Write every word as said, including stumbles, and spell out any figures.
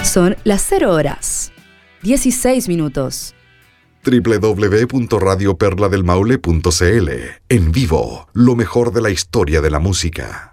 Son las cero horas, dieciséis minutos. doble u doble u doble u punto radio perla del maule punto c l. En vivo, lo mejor de la historia de la música.